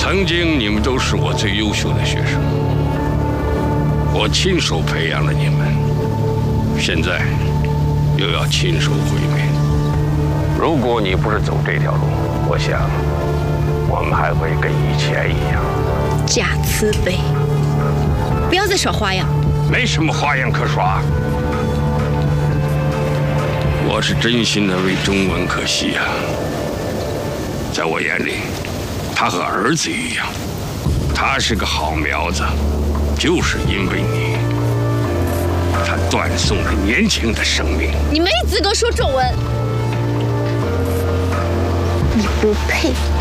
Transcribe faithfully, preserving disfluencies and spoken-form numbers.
曾经你们都是我最优秀的学生，我亲手培养了你们，现在又要亲手毁灭。如果你不是走这条路，我想我们还会跟以前一样。 假慈悲，不要再耍花样。 没什么花样可耍。我是真心的为钟文可惜呀、啊，在我眼里，他和儿子一样，他是个好苗子，就是因为你，他断送了年轻的生命。 你没资格说钟文，你不配。